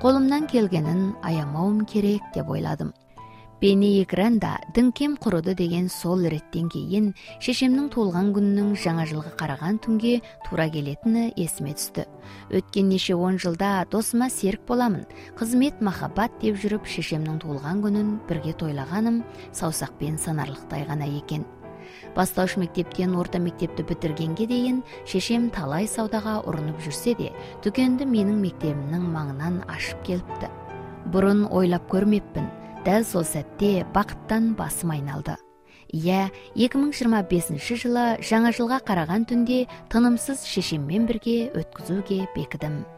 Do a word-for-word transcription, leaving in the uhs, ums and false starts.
Колумдан келгенин аямауым керек деп ойладым. Бейне экранда діңкем құруды деген сол реттен кейін шешемнің туылған күнінің жаңа жылға қараған түнге тура келетіні есіме түсті. Өткен неше он жылда досыма серік боламын, қызмет махаббат деп жүріп шешемнің туылған күнін бірге тойлағаным саусақпен санарлықтай ғана екен. Бастауыш мектептен орта мектепті бітіргенге дейін шешем талай саудаға ұрынып жүрсе де, дүкенді менің мектебімнің маңынан ашып келіпті. Бұрын ойлап көрмеппін. Дәл сол сәтте бақыттан басым айналды. Иә, екі мың жиырма бесінші жылы жаңа жылға қараған түнде тынымсыз шешеммен бірге өткізуге бекідім.